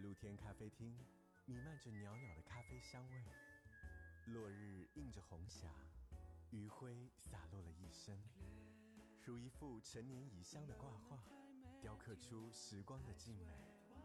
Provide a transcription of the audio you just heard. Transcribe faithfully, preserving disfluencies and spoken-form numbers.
露天咖啡厅，弥漫着袅袅的咖啡香味。落日映着红霞，余晖洒落了一身，如一幅陈年已香的挂画，雕刻出时光的静美。